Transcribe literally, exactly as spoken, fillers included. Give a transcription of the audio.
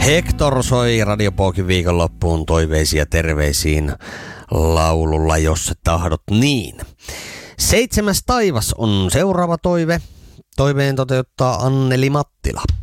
Hector soi Radio Pookin viikonloppuun toiveisiin ja terveisiin laululla, jos tahdot niin. Seitsemäs taivas on seuraava toive. Toiveen toteuttaa Anneli Mattila.